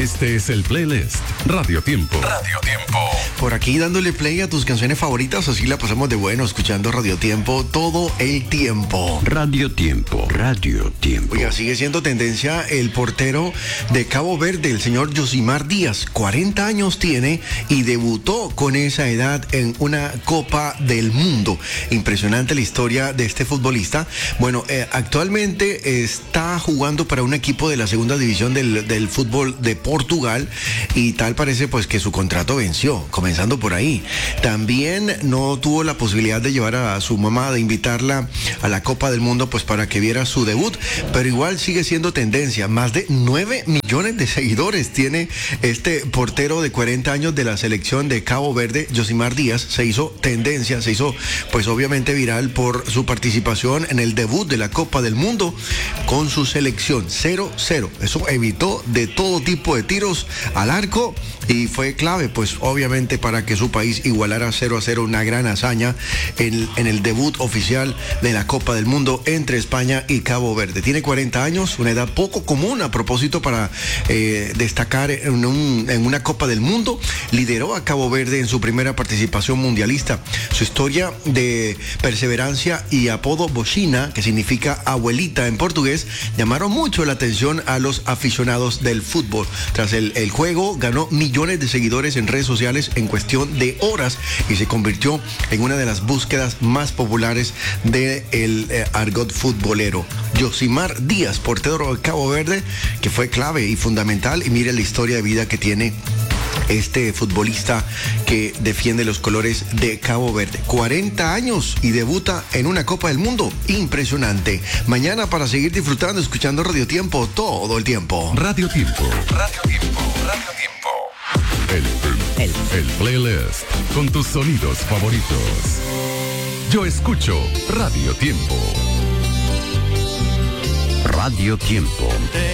Este es el playlist Radio Tiempo. Radio Tiempo. Por aquí dándole play a tus canciones favoritas, así la pasamos de bueno escuchando Radio Tiempo todo el tiempo. Radio Tiempo, Radio Tiempo. Oiga, sigue siendo tendencia el portero de Cabo Verde, el señor Yosimar Díaz. 40 años tiene y debutó con esa edad en una Copa del Mundo. Impresionante la historia de este futbolista. Bueno, actualmente está jugando para un equipo de la segunda división del fútbol de Portugal y tal parece pues que su contrato venció, comenzando por ahí. También no tuvo la posibilidad de llevar a su mamá, de invitarla a la Copa del Mundo pues para que viera su debut, pero igual sigue siendo tendencia. Más de 9 millones de seguidores tiene este portero de 40 años de la selección de Cabo Verde, Yosimar Díaz. Se hizo tendencia, se hizo pues obviamente viral por su participación en el debut de la Copa del Mundo con su selección 0-0. Eso evitó de todo tipo de tiros al arco y fue clave pues obviamente para que su país igualara 0-0, una gran hazaña en el debut oficial de la Copa del Mundo entre España y Cabo Verde. Tiene 40 años, una edad poco común a propósito para destacar en una Copa del Mundo. Lideró a Cabo Verde en su primera participación mundialista. Su historia de perseverancia y apodo Bochina, que significa abuelita en portugués, llamaron mucho la atención a los aficionados del fútbol. Tras el juego, ganó millones de seguidores en redes sociales en cuestión de horas y se convirtió en una de las búsquedas más populares del argot futbolero. Yosimar Díaz, portero de Cabo Verde, que fue clave y fundamental, y mire la historia de vida que tiene este futbolista que defiende los colores de Cabo Verde. 40 años y debuta en una Copa del Mundo. Impresionante. Mañana para seguir disfrutando, escuchando Radio Tiempo todo el tiempo. Radio Tiempo. Radio Tiempo. Radio Tiempo. El playlist con tus sonidos favoritos. Yo escucho Radio Tiempo. Radio Tiempo.